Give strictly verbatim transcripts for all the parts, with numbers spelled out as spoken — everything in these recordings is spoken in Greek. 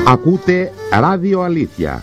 Ακούτε Ράδιο Αλήθεια.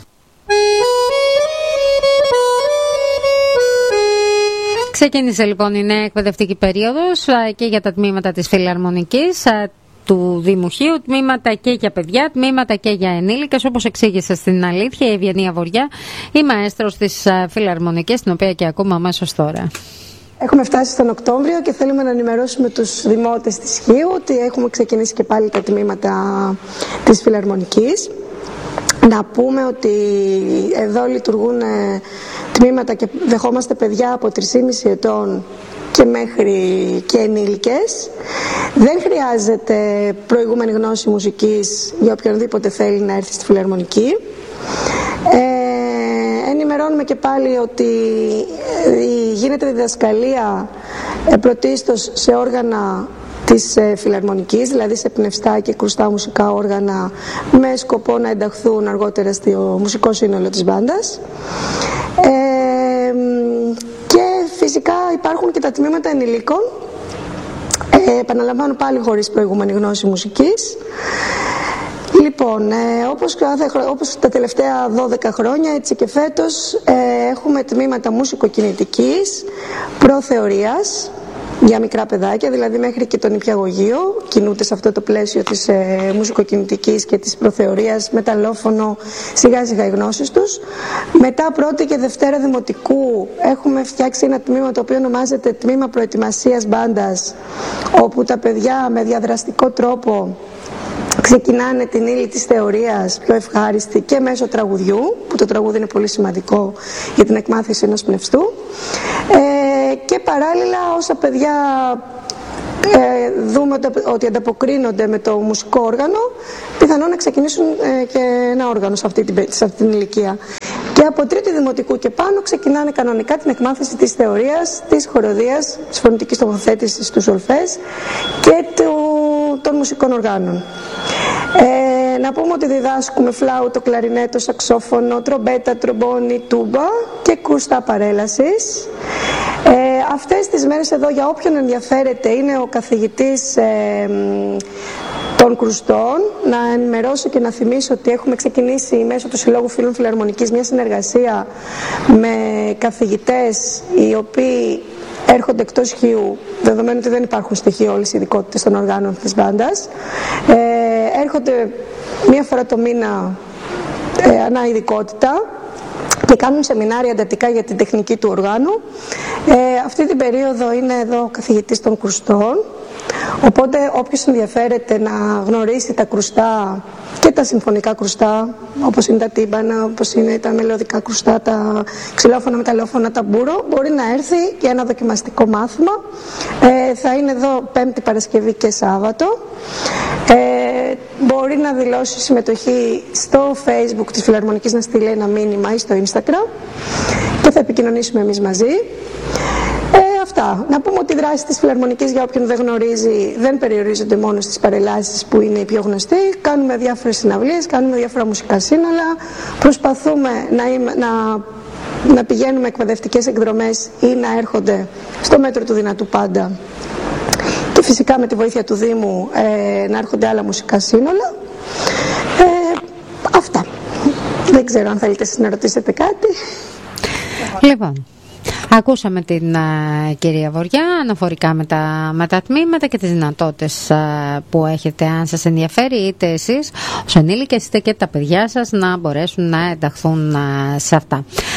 Ξεκίνησε λοιπόν η νέα εκπαιδευτική περίοδος και για τα τμήματα της Φιλαρμονικής του Δημουχείου, τμήματα και για παιδιά, τμήματα και για ενήλικες, όπως εξήγησε στην Αλήθεια η Ευγενία Βοριά, η μαέστρος της Φιλαρμονικής, την οποία και ακούμε αμέσως τώρα. Έχουμε φτάσει στον Οκτώβριο και θέλουμε να ενημερώσουμε τους δημότες της Χίου ότι έχουμε ξεκινήσει και πάλι τα τμήματα της Φιλαρμονικής. Να πούμε ότι εδώ λειτουργούν τμήματα και δεχόμαστε παιδιά από τρία και μισό ετών και μέχρι και ενήλικες. Δεν χρειάζεται προηγούμενη γνώση μουσικής για οποιονδήποτε θέλει να έρθει στη Φιλαρμονική. Ε, ενημερώνουμε και πάλι ότι γίνεται διδασκαλία πρωτίστως σε όργανα της ε, Φιλαρμονικής, δηλαδή σε πνευστά και κρουστά μουσικά όργανα, με σκοπό να ενταχθούν αργότερα στο μουσικό σύνολο της μπάντας. Ε, και φυσικά υπάρχουν και τα τμήματα ενηλίκων, ε, επαναλαμβάνω πάλι χωρίς προηγούμενη γνώση μουσικής. Λοιπόν, ε, όπως, όπως τα τελευταία δώδεκα χρόνια, έτσι και φέτος ε, έχουμε τμήματα μουσικοκινητικής, προθεωρίας, για μικρά παιδάκια, δηλαδή μέχρι και το νηπιαγωγείο κινούνται σε αυτό το πλαίσιο της ε, μουσικοκινητικής και της προθεωρίας, με ταλόφωνο, σιγά σιγά οι γνώσεις τους. Μετά πρώτη και δευτέρα δημοτικού έχουμε φτιάξει ένα τμήμα το οποίο ονομάζεται τμήμα προετοιμασίας μπάντας, όπου τα παιδιά με διαδραστικό τρόπο ξεκινάνε την ύλη της θεωρίας πιο ευχάριστη και μέσω τραγουδιού, που το τραγούδι είναι πολύ σημαντικό για την εκμάθηση ενός πνευστού. Ε, και παράλληλα όσα παιδιά ε, δούμε ότι ανταποκρίνονται με το μουσικό όργανο, πιθανόν να ξεκινήσουν ε, και ένα όργανο σε αυτή, την, σε αυτή την ηλικία. Και από τρίτη δημοτικού και πάνω ξεκινάνε κανονικά την εκμάθηση της θεωρίας, της χοροδίας, της φωνητικής τοποθέτησης, του σολφές και του, των μουσικών οργάνων. Ε, να πούμε ότι διδάσκουμε φλάουτο, κλαρινέτο, σαξόφωνο, τρομπέτα, τρομπόνι, τούμπα και κρουστά παρέλασης. Ε, αυτές τις μέρες εδώ, για όποιον ενδιαφέρεται, είναι ο καθηγητής ε, των κρουστών. Να ενημερώσω και να θυμίσω ότι έχουμε ξεκινήσει μέσω του Συλλόγου Φίλων Φιλαρμονικής μια συνεργασία με καθηγητές οι οποίοι έρχονται εκτός Χίου, δεδομένου ότι δεν υπάρχουν στη Χίου όλες οι ειδικότητες των οργάνων της μπάντας. Ε, έρχονται μία φορά το μήνα ε, ανά ειδικότητα και κάνουν σεμινάρια εντατικά για την τεχνική του οργάνου. Ε, αυτή την περίοδο είναι εδώ ο καθηγητής των κρουστών, οπότε όποιος ενδιαφέρεται να γνωρίσει τα κρουστά και τα συμφωνικά κρουστά, όπως είναι τα τύμπανα, όπως είναι τα μελωδικά κρουστά, τα ξυλόφωνα, μεταλλόφωνα, τα μπούρο, μπορεί να έρθει για ένα δοκιμαστικό μάθημα. Ε, θα είναι εδώ Πέμπτη, Παρασκευή και Σάββατο. Ε, μπορεί να δηλώσει συμμετοχή στο Facebook της Φιλαρμονικής, να στείλει ένα μήνυμα, ή στο Instagram και θα επικοινωνήσουμε εμείς μαζί. Ε, αυτά. Να πούμε ότι οι δράσεις της Φιλαρμονικής, για όποιον δεν γνωρίζει, δεν περιορίζονται μόνο στις παρελάσεις που είναι οι πιο γνωστοί. Κάνουμε διάφορες συναυλίες, κάνουμε διάφορα μουσικά σύνολα, προσπαθούμε να, είμαι, να, να πηγαίνουμε εκπαιδευτικές εκδρομές ή να έρχονται στο μέτρο του δυνατού πάντα. Και φυσικά με τη βοήθεια του Δήμου ε, να έρχονται άλλα μουσικά σύνολα. Ε, αυτά. Δεν ξέρω αν θέλετε εσείς να ρωτήσετε κάτι. Λοιπόν, ακούσαμε την uh, κυρία Βοριά αναφορικά με τα, με τα τμήματα και τις δυνατότητες uh, που έχετε, αν σας ενδιαφέρει, είτε εσείς ως ενήλικες είτε και τα παιδιά σας, να μπορέσουν να ενταχθούν uh, σε αυτά.